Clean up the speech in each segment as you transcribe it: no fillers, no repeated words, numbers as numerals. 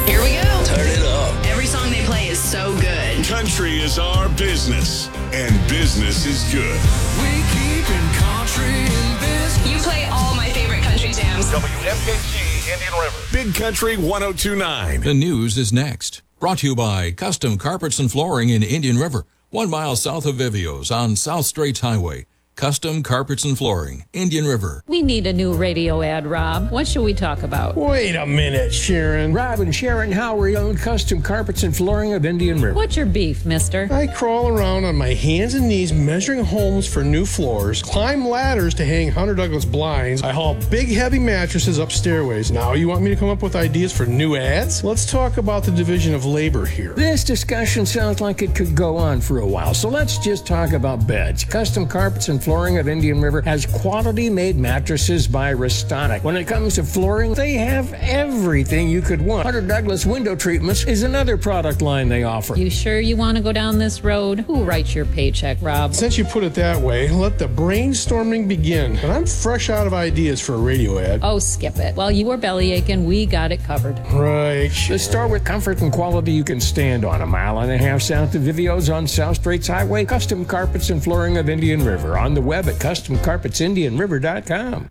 Here we go. Turn it up. Every song they play is so good. Country is our business, and business is good. We keep in country in business. You play all my favorite country jams. WMKG, Indian River. Big Country 102.9. The news is next. Brought to you by Custom Carpets and Flooring in Indian River, 1 mile south of Vivio's on South Straits Highway. Custom Carpets and Flooring, Indian River. We need a new radio ad, Rob. What should we talk about? Wait a minute, Sharon. Rob and Sharon Howery own Custom Carpets and Flooring of Indian River. What's your beef, mister? I crawl around on my hands and knees measuring homes for new floors, climb ladders to hang Hunter Douglas blinds. I haul big, heavy mattresses up stairways. Now you want me to come up with ideas for new ads? Let's talk about the division of labor here. This discussion sounds like it could go on for a while, so let's just talk about beds. Custom Carpets and Flooring of Indian River has quality-made mattresses by Restonic. When it comes to flooring, they have everything you could want. Hunter Douglas Window Treatments is another product line they offer. You sure you want to go down this road? Who writes your paycheck, Rob? Since you put it that way, let the brainstorming begin. And I'm fresh out of ideas for a radio ad. Oh, skip it. While you were belly aching, we got it covered. Right. The store with comfort and quality you can stand on. 1.5 miles south of Vivio's on South Straits Highway. Custom Carpets and Flooring of Indian River. On the web at CustomCarpetsIndianRiver.com.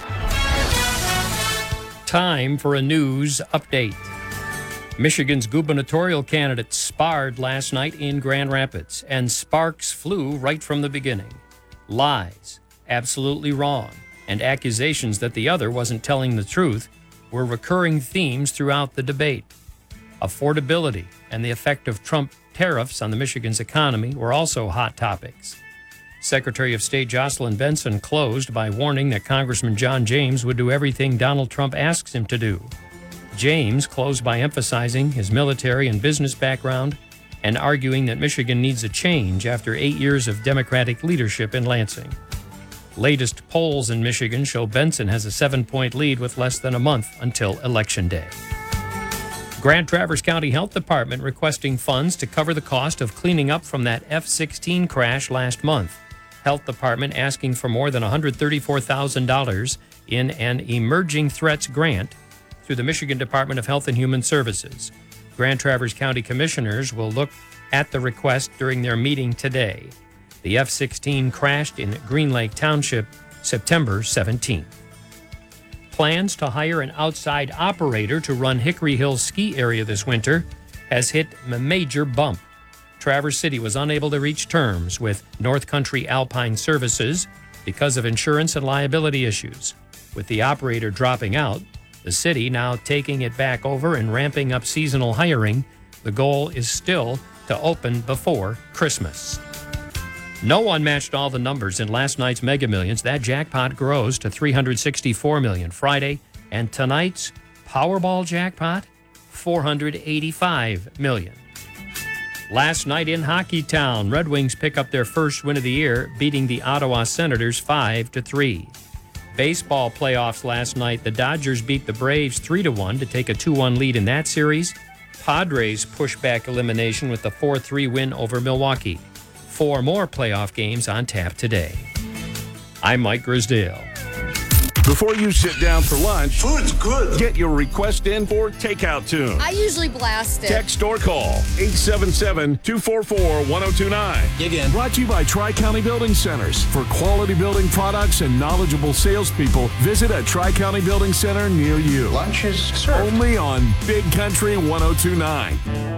Time for a news update. Michigan's gubernatorial candidate sparred last night in Grand Rapids, and sparks flew right from the beginning. Lies, absolutely wrong, and accusations that the other wasn't telling the truth were recurring themes throughout the debate. Affordability and the effect of Trump tariffs on the Michigan's economy were also hot topics. Secretary of State Jocelyn Benson closed by warning that Congressman John James would do everything Donald Trump asks him to do. James closed by emphasizing his military and business background and arguing that Michigan needs a change after 8 years of Democratic leadership in Lansing. Latest polls in Michigan show Benson has a 7-point lead with less than a month until Election Day. Grand Traverse County Health Department requesting funds to cover the cost of cleaning up from that F-16 crash last month. Health Department asking for more than $134,000 in an emerging threats grant through the Michigan Department of Health and Human Services. Grand Traverse County Commissioners will look at the request during their meeting today. The F-16 crashed in Green Lake Township September 17th. Plans to hire an outside operator to run Hickory Hills ski area this winter has hit a major bump. Traverse City was unable to reach terms with North Country Alpine Services because of insurance and liability issues. With the operator dropping out, the city now taking it back over and ramping up seasonal hiring. The goal is still to open before Christmas. No one matched all the numbers in last night's Mega Millions. That jackpot grows to $364 million Friday. And tonight's Powerball jackpot, $485 million. Last night in Hockeytown, Red Wings pick up their first win of the year, beating the Ottawa Senators 5-3. Baseball playoffs last night, the Dodgers beat the Braves 3-1 to take a 2-1 lead in that series. Padres push back elimination with the 4-3 win over Milwaukee. 4 more playoff games on tap today. I'm Mike Grisdale. Before you sit down for lunch, Food's good. get your request in for Takeout Tune. I usually blast it. Text or call 877-244-1029. Dig in. Brought to you by Tri-County Building Centers. For quality building products and knowledgeable salespeople, visit a Tri-County Building Center near you. Lunch is served. Only on Big Country 102.9.